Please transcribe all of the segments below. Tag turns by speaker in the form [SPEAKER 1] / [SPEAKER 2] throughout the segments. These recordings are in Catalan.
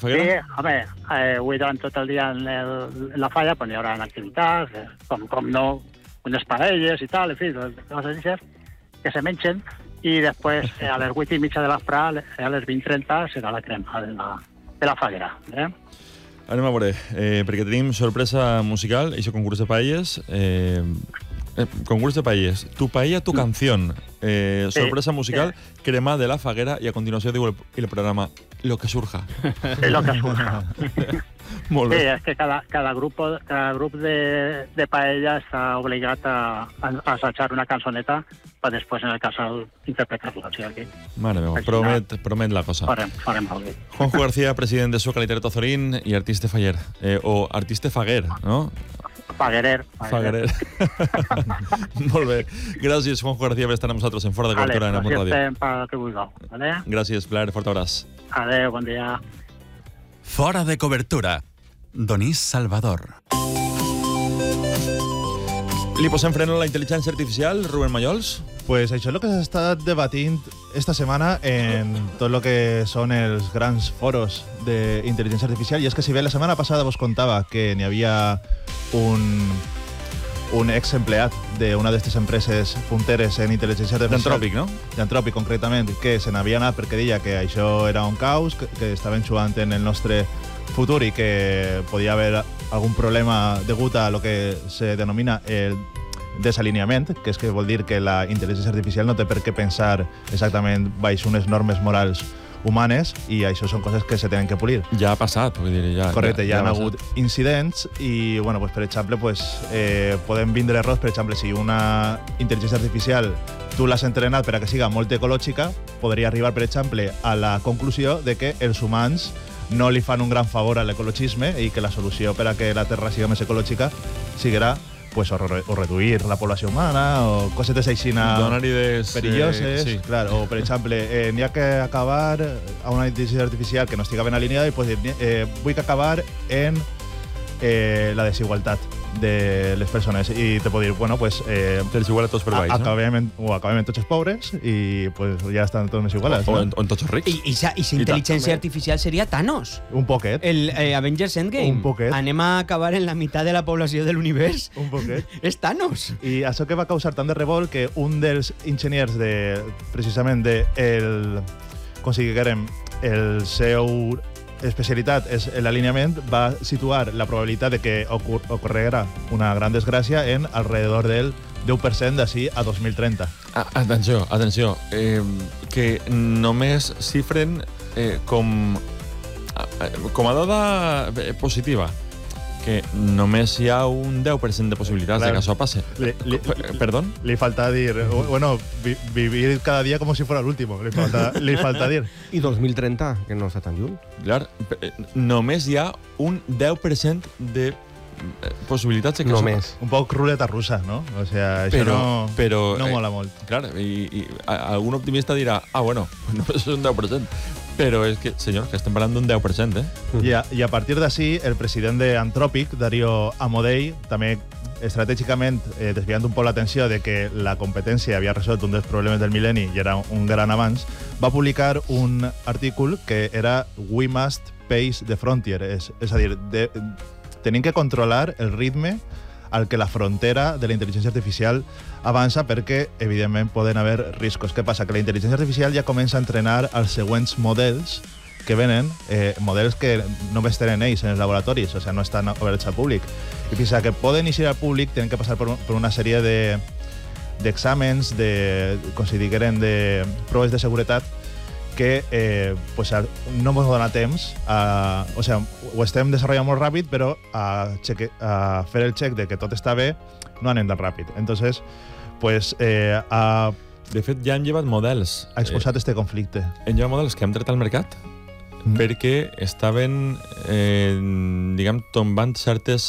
[SPEAKER 1] Figuera?
[SPEAKER 2] Sí, home, avui durant tot el dia en la falla hi haurà activitats, com no, unes paelles i tal, en fi, coses que se mengen, i després a les 8:30 de l'asprà, a les 20:30, serà la crema de la Figuera.
[SPEAKER 1] Anem a veure, perquè tenim sorpresa musical, això concurs de paelles. Concurs de paelles. Tu paella, tu canción. Sorpresa musical, crema de la Figuera, i a continuació diu el programa Lo que surja.
[SPEAKER 2] Lo que surja.
[SPEAKER 1] Molt bé.
[SPEAKER 2] Sí, és que cada grup de paella està obligat a assajar una cançoneta per després, en el cas, interpretar-la. O sigui,
[SPEAKER 1] Mare meva, promet la cosa.
[SPEAKER 2] Farem molt bé.
[SPEAKER 1] Juanjo García, president de Soca Literato Zorín i Artiste Faller. O Artiste Faguer, no?
[SPEAKER 2] Faguerer.
[SPEAKER 1] Molt bé. Gràcies, Juanjo García, per estar amb nosaltres en Fora de Cobertura en Amont Ràdio.
[SPEAKER 2] Vale, estem pel que vulgueu. Vale?
[SPEAKER 1] Gràcies, Pilar, fort abraç.
[SPEAKER 2] Adéu, bon dia.
[SPEAKER 3] Fora de Cobertura. Donís Salvador.
[SPEAKER 1] Li posem fren a la intel·ligència artificial, Rubén Mallols?
[SPEAKER 4] Pues això és el que s'està debatint esta setmana en tot el que són els grans foros d'intel·ligència artificial, i és que si bé la setmana passada vos contava que n'hi havia un ex-empleat d'una d'aquestes empreses punteres en intel·ligència artificial...
[SPEAKER 1] D'Antròpic, no?
[SPEAKER 4] D'Antròpic, concretament, que se n'havia anat perquè deia que això era un caos, que estaven jugant en el nostre futur i que podia haver algun problema degut a lo que se denomina el desalineament, que és que vol dir que la intel·ligència artificial no té per què pensar exactament baix unes normes morals humanes, i això són coses que se tenen que polir.
[SPEAKER 1] Ja ha passat, vull dir, ja...
[SPEAKER 4] Correcte, ja han hagut incidents i, bueno, pues, per exemple, pues, podem vindre errors. Per exemple, si una intel·ligència artificial tu l'has entrenat per a que siga molt ecològica, podria arribar, per exemple, a la conclusió de que els humans no li fan un gran favor a l'ecologisme i que la solució per a que la Terra siga més ecològica siguerà pues, o reduir la població humana o cosetes així perilloses.
[SPEAKER 1] Sí.
[SPEAKER 4] Clar, o, per exemple, n'hi ha que acabar a una intel·ligència artificial que no estiga ben alineada i pues, dir, vull que acabar en la desigualtat de les persones, i te pot dir, bueno, pues...
[SPEAKER 1] Dels igual a tots per baix, no?
[SPEAKER 4] Acabem tots els pobres i pues, ja estan tots més igualats.
[SPEAKER 1] O en tots els rics.
[SPEAKER 5] I la intel·ligència artificial seria Thanos.
[SPEAKER 4] Un poquet.
[SPEAKER 5] El Avengers Endgame.
[SPEAKER 4] Un poquet.
[SPEAKER 5] Anem a acabar en la meitat de la població de l'univers.
[SPEAKER 4] Un poquet.
[SPEAKER 5] És Thanos.
[SPEAKER 4] I això que va causar tant de revolt que un dels enginyers precisament el seu especialitat és l'alineament, va situar la probabilitat de que ocorreguera una gran desgràcia en alrededor del 10% d'ací a 2030.
[SPEAKER 1] Atenció, que només xifren com a dada positiva que només hi ha un 10% de possibilitats de que això passe. Perdón?
[SPEAKER 4] Li falta dir, bueno, vivir cada dia com si fos l'últim. Li falta dir.
[SPEAKER 6] I 2030, que no està tan lluny.
[SPEAKER 1] Clar, només hi ha un 10% de possibilitats de que
[SPEAKER 4] només. Un poc ruleta russa, no? O sea, això no mola molt.
[SPEAKER 1] Clar, i algun optimista dirà, bueno, només és un 10%. Però és que, senyor, que estem parlant d'un 10%,
[SPEAKER 4] I a partir d'ací, el president d'Antròpic, Dario Amodei, també estratègicament desviant un poc l'atenció de que la competència havia resolt un dels problemes del mil·lenni i era un gran avanç, va publicar un artícul que era We Must Pace the Frontier, és a dir, tenim que controlar el ritme al que la frontera de la intel·ligència artificial avança perquè, evidentment, poden haver riscos. Què passa? Que la intel·ligència artificial ja comença a entrenar els següents models que venen, models que només tenen ells en els laboratoris, o sigui, no estan oberts al públic. I fins que poden eixir al públic tenen que passar per una sèrie d'exàmens, com si digueren, de proves de seguretat que pues, no ens dona temps, o sigui, ho estem desenvolupant molt ràpid, però a fer el check de que tot està bé no anem tan ràpid. Entonces, pues,
[SPEAKER 1] de fet, ja han llevat models.
[SPEAKER 4] Ha exposat este conflicte.
[SPEAKER 1] Han llevat models que han tret al mercat perquè estaven, diguem, tombant certes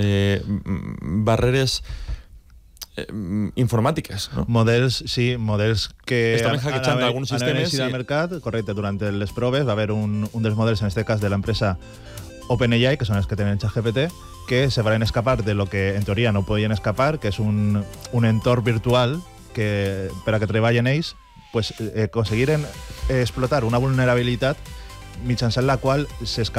[SPEAKER 1] barreres informàtiques, no?
[SPEAKER 4] Models que
[SPEAKER 1] estaven hackejant alguns sistemes
[SPEAKER 4] al mercat, correcte, durant les proves va haver un dels models, en aquest cas de l'empresa OpenAI, que són els que tenen el ChatGPT, que se van escapar de lo que en teoria no podien escapar, que és un entorn virtual que per a que treballen ells, pues, aconseguiren explotar una vulnerabilitat mitjançant la qual s'escapava